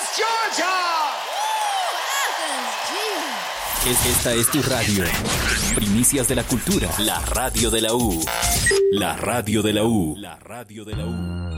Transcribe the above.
Georgia! Esta es tu radio. Primicias de la cultura. La radio de la U. La radio de la U. La radio de la U.